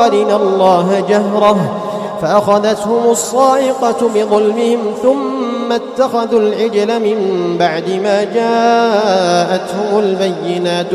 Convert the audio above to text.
أرنا الله جهرة فأخذتهم الصاعقة بظلمهم ثم اتخذوا العجل من بعد ما جاءتهم البينات